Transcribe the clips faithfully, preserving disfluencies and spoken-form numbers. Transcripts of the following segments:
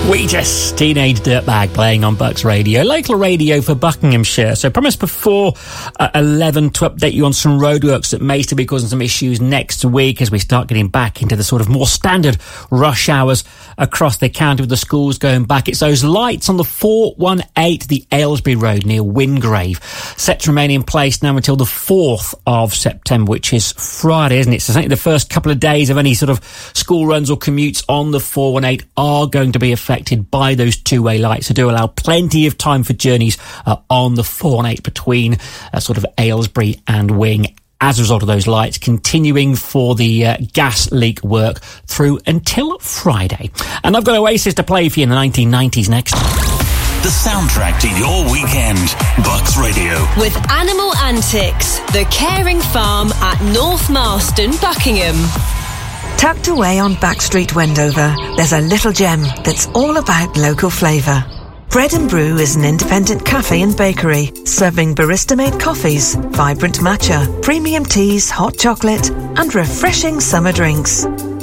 Wheatus, Teenage Dirtbag, playing on Bucks Radio, local radio for Buckinghamshire. So I promised before uh, eleven to update you on some roadworks that may still be causing some issues next week as we start getting back into the sort of more standard rush hours across the county with the schools going back. It's those lights on the four one eight, the Aylesbury Road near Wingrave, set to remain in place now until the fourth of September, which is Friday, isn't it? So I think the first couple of days of any sort of school runs or commutes on the four one eight are going to be affected by those two-way lights. So do allow plenty of time for journeys uh, on the four one eight between uh, sort of Aylesbury and Wing as a result of those lights, continuing for the uh, gas leak work through until Friday. And I've got Oasis to play for you in the nineteen nineties next. The soundtrack to your weekend. Bucks Radio. With Animal Antics, the caring farm at North Marston, Buckingham. Tucked away on Backstreet, Wendover, there's a little gem that's all about local flavour. Bread and Brew is an independent cafe and bakery, serving barista-made coffees, vibrant matcha, premium teas, hot chocolate, and refreshing summer drinks.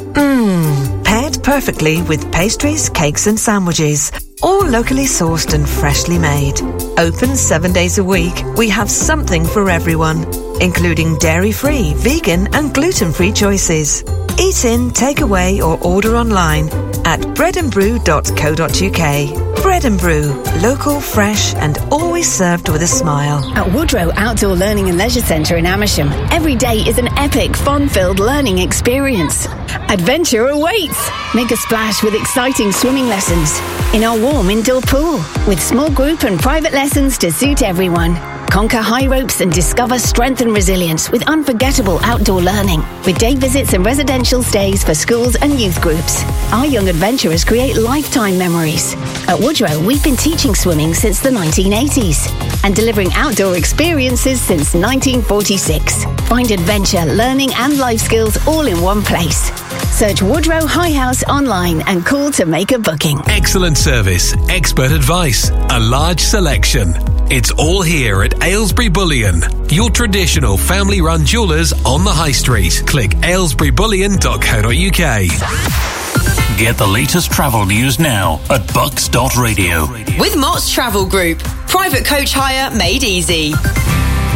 Mmm, paired perfectly with pastries, cakes and sandwiches, all locally sourced and freshly made. Open seven days a week, we have something for everyone, including dairy-free, vegan and gluten-free choices. Eat in, take away or order online at bread and brew dot co dot uk. Bread and Brew, local, fresh and always served with a smile. At Woodrow Outdoor Learning and Leisure Centre in Amersham, every day is an epic, fun-filled learning experience. Adventure awaits! Make a splash with exciting swimming lessons in our warm indoor pool with small group and private lessons to suit everyone. Conquer high ropes and discover strength and resilience with unforgettable outdoor learning. With day visits and residential stays for schools and youth groups. Our young adventurers create lifetime memories. At Woodrow, we've been teaching swimming since the nineteen eighties and delivering outdoor experiences since nineteen forty-six. Find adventure, learning and life skills all in one place. Search Woodrow High House online and call to make a booking. Excellent service, expert advice, a large selection. It's all here at Aylesbury Bullion, your traditional family-run jewellers on the High Street. Click aylesbury bullion dot co dot uk. Get the latest travel news now at bucks dot radio. With Mott's Travel Group, private coach hire made easy.